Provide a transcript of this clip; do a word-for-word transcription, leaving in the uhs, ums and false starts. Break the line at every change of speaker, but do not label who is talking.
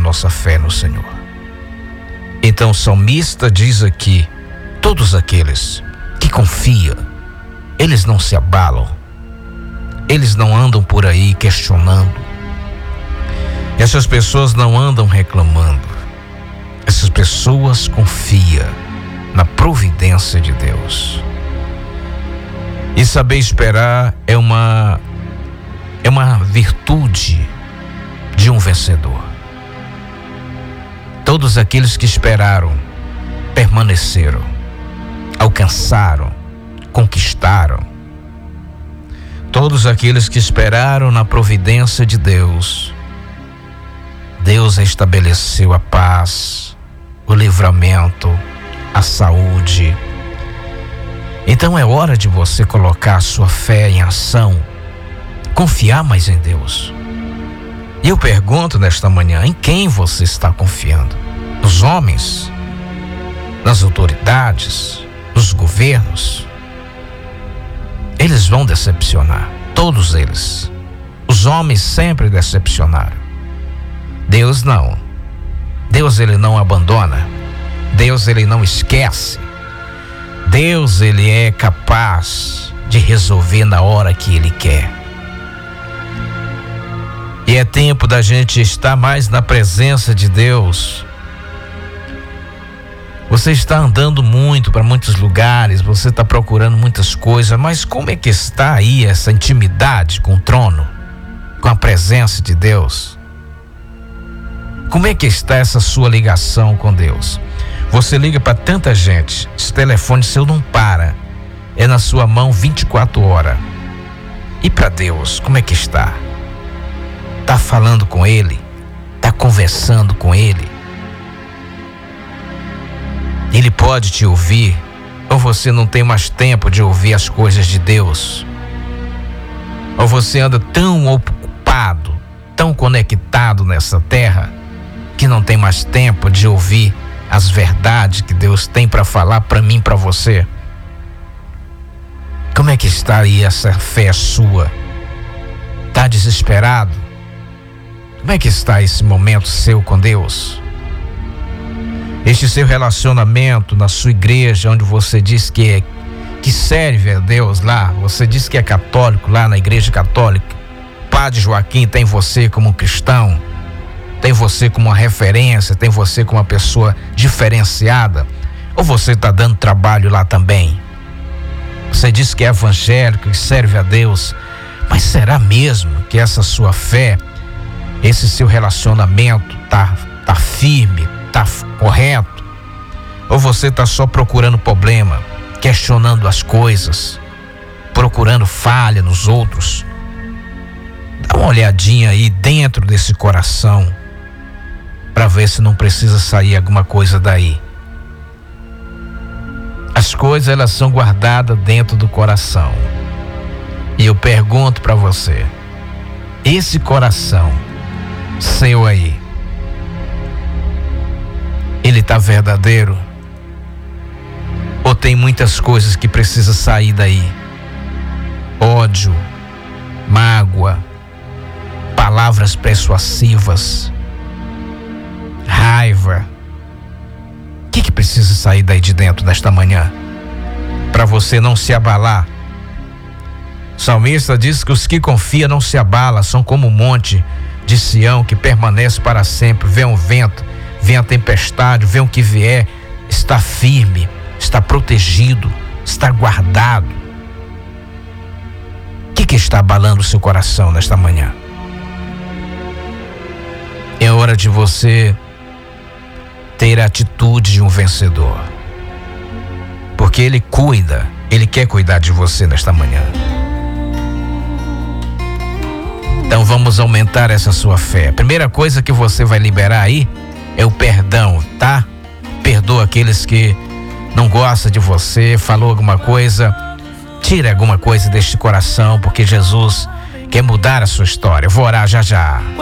nossa fé no Senhor. Então o salmista diz aqui: todos aqueles que confiam, eles não se abalam, eles não andam por aí questionando, essas pessoas não andam reclamando, essas pessoas confiam na providência de Deus. E saber esperar é uma, é uma virtude de um vencedor. Todos aqueles que esperaram, permaneceram, alcançaram, conquistaram. Todos aqueles que esperaram na providência de Deus, Deus estabeleceu a paz, o livramento, a saúde. Então é hora de você colocar a sua fé em ação, confiar mais em Deus. E eu pergunto nesta manhã, em quem você está confiando? Nos homens? Nas autoridades? Nos governos? Eles vão decepcionar, todos eles. Os homens sempre decepcionaram. Deus não. Deus, ele não abandona. Deus, ele não esquece. Deus, ele é capaz de resolver na hora que ele quer. E é tempo da gente estar mais na presença de Deus. Você está andando muito para muitos lugares, você está procurando muitas coisas, mas como é que está aí essa intimidade com o trono, com a presença de Deus? Como é que está essa sua ligação com Deus? Você liga para tanta gente, esse telefone seu não para, é na sua mão vinte e quatro horas. E para Deus, como é que está? Está falando com Ele? Está conversando com Ele? Ele pode te ouvir? Ou você não tem mais tempo de ouvir as coisas de Deus? Ou você anda tão ocupado, tão conectado nessa terra, que não tem mais tempo de ouvir as verdades que Deus tem para falar para mim, para você? Como é que está aí essa fé sua? Está desesperado? Como é que está esse momento seu com Deus? Este seu relacionamento na sua igreja, onde você diz que, é, que serve a Deus lá, você diz que é católico lá na igreja católica, Padre Joaquim tem você como um cristão, tem você como uma referência, tem você como uma pessoa diferenciada, ou você está dando trabalho lá também? Você diz que é evangélico, que serve a Deus, mas será mesmo que essa sua fé, esse seu relacionamento tá, tá firme, tá correto? Ou você tá só procurando problema, questionando as coisas, procurando falha nos outros? Dá uma olhadinha aí dentro desse coração para ver se não precisa sair alguma coisa daí. As coisas, elas são guardadas dentro do coração. E eu pergunto para você, esse coração seu aí, ele tá verdadeiro? Ou tem muitas coisas que precisa sair daí? Ódio, mágoa, palavras persuasivas, raiva. O que que precisa sair daí de dentro nesta manhã, para você não se abalar? O salmista diz que os que confiam não se abalam, são como um monte de Sião que permanece para sempre. Vem um vento, vem a tempestade, vem o que vier, está firme, está protegido, está guardado. O que que está abalando o seu coração nesta manhã? É hora de você ter a atitude de um vencedor, porque Ele cuida, Ele quer cuidar de você nesta manhã. Então vamos aumentar essa sua fé. A primeira coisa que você vai liberar aí é o perdão, tá? Perdoa aqueles que não gostam de você, falou alguma coisa, tira alguma coisa deste coração, porque Jesus quer mudar a sua história. Eu vou orar já já.